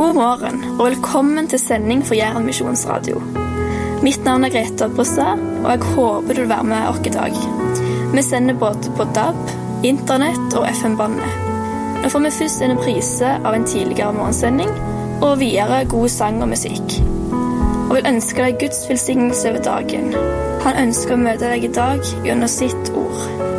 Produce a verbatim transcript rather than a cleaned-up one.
God morgen og velkommen til sending for Jæren Misjonsradio. Mitt navn er Greta Brøstad, og jeg håper du vil være med oss i dag. Vi sender både på D A B, internett og F M-bandet. Nå får vi først en reprise av en tidligere morgensending, og videre god sang og musikk. Og vil ønske deg Guds velsignelse over dagen. Han ønsker å møte deg i dag gjennom sitt ord.